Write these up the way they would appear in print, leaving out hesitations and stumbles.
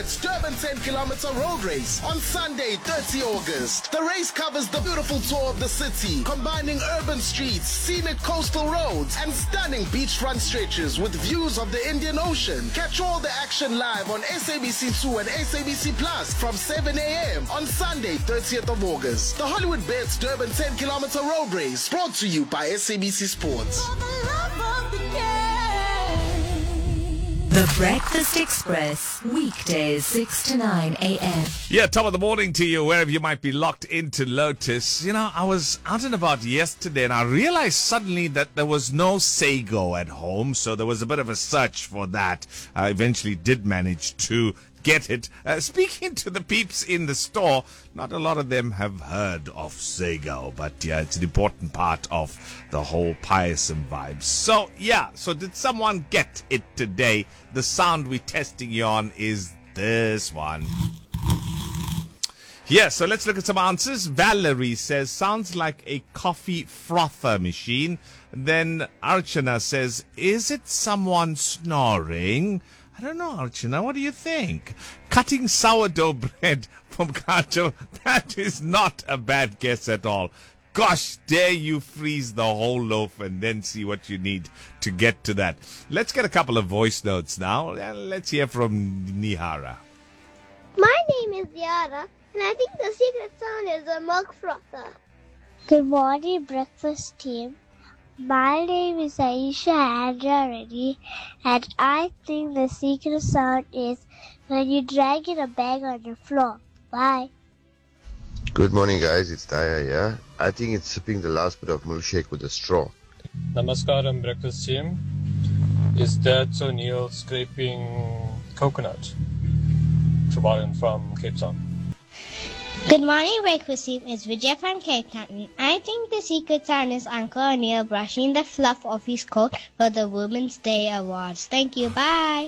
Bet's Durban 10-kilometer road race on Sunday, 30 August. The race covers the beautiful tour of the city, combining urban streets, scenic coastal roads, and stunning beachfront stretches with views of the Indian Ocean. Catch all the action live on SABC2 and SABC Plus from 7 a.m. on Sunday, 30th of August. The Hollywood Bet's Durban 10-kilometer road race, brought to you by SABC Sports. The Breakfast Express, weekdays 6 to 9 a.m. Yeah, top of the morning to you, wherever you might be locked into Lotus. You know, I was out and about yesterday and I realized suddenly that there was no Sago at home, so there was a bit of a search for that. I eventually did manage to get it. Speaking to the peeps in the store, not a lot of them have heard of Sago, but yeah, it's an important part of the whole Piasm vibes. So yeah, so did someone get it today? The sound we're testing you on is this one. Yeah, so let's look at some answers. Valerie says, sounds like a coffee frother machine. Then Archana says, is it someone snoring? I don't know, Archana. What do you think? Cutting sourdough bread from Kacho. That is not a bad guess at all. Gosh, dare you freeze the whole loaf and then see what you need to get to that. Let's get a couple of voice notes now. Let's hear from Nihara. My name is Yara, and I think the secret sound is a milk frother. Good morning, breakfast team. My name is Aisha Andra Reddy, and I think the secret sound is when you drag in a bag on the floor. Bye. Good morning, guys. It's Daya here. I think it's sipping the last bit of milkshake with a straw. Namaskaram, breakfast team. Is that O'Neill scraping coconut? Trabaran from Cape Town. Good morning, breakfast team. It's Vijay from Cape Town. I think the secret sound is Uncle O'Neill brushing the fluff off his coat for the Women's Day Awards. Thank you. Bye.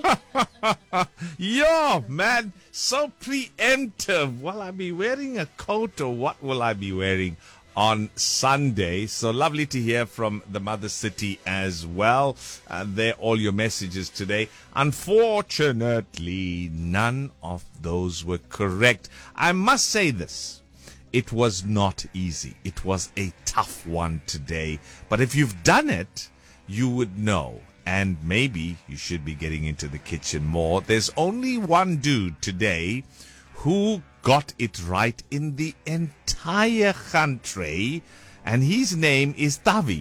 Yo, man, so preemptive. Will I be wearing a coat or what will I be wearing on Sunday? So lovely to hear from the Mother City as well. They're all your messages today. Unfortunately, none of those were correct. I must say this. It was not easy. It was a tough one today. But if you've done it, you would know. And maybe you should be getting into the kitchen more. There's only one dude today who got it right in the entire country, and his name is Tavi.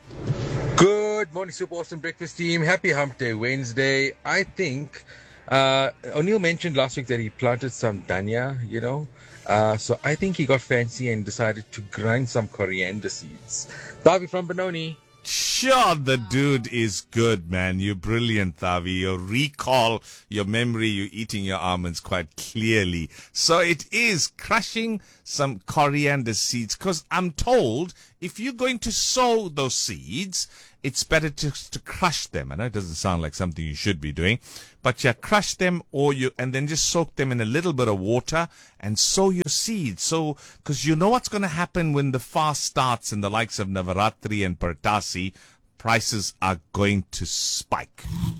Good morning, Super Awesome Breakfast Team. Happy Hump Day Wednesday. I think O'Neill mentioned last week that he planted some dhania, so I think he got fancy and decided to grind some coriander seeds. Tavi from Benoni. Sure, the dude is good, man. You're brilliant, Tavi. Your recall, your memory, you're eating your almonds quite clearly. So it is crushing some coriander seeds, because I'm told if you're going to sow those seeds, it's better to crush them. I know it doesn't sound like something you should be doing, but you crush them and then just soak them in a little bit of water and sow your seeds. So, because you know what's going to happen when the fast starts in the likes of Navaratri and Pertasi, prices are going to spike.